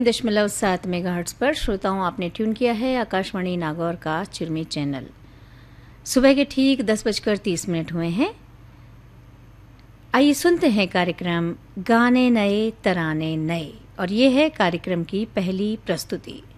.7 megahertz पर श्रोताओं आपने ट्यून किया है आकाशवाणी नागौर का चिरमी चैनल। सुबह के ठीक 10:30 हुए हैं। आइए सुनते हैं कार्यक्रम गाने नए तराने नए, और ये है कार्यक्रम की पहली प्रस्तुति।